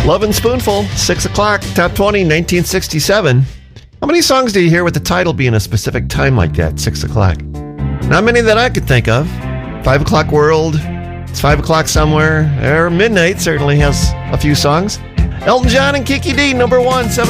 Lovin' Spoonful, 6 o'clock, top 20, 1967. How many songs do you hear with the title being a specific time like that, 6 o'clock? Not many that I could think of. 5 o'clock World, It's 5 o'clock somewhere, or midnight certainly has a few songs. Elton John and Kiki D, number 1, 7